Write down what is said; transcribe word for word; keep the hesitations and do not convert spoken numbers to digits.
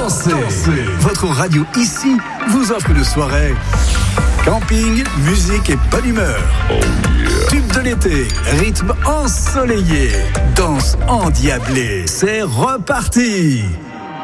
dansez. dansez. Votre radio ici vous offre une soirée camping, musique et bonne humeur. Oh yeah. Tube de l'été, rythme ensoleillé, danse endiablée. C'est reparti.